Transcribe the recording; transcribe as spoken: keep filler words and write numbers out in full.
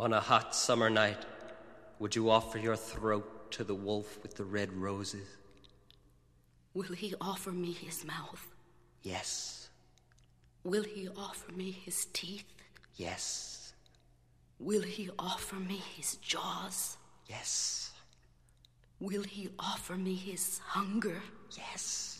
On a hot summer night, would you offer your throat to the wolf with the red roses? Will he offer me his mouth? Yes. Will he offer me his teeth? Yes. Will he offer me his jaws? Yes. Will he offer me his hunger? Yes.